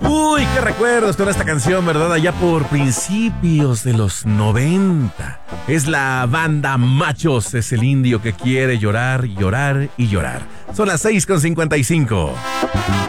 Uy, qué recuerdos con esta canción, ¿verdad? Allá por principios de los 90. Es la banda Machos, es el indio que quiere llorar, llorar y llorar. Son las 6:55.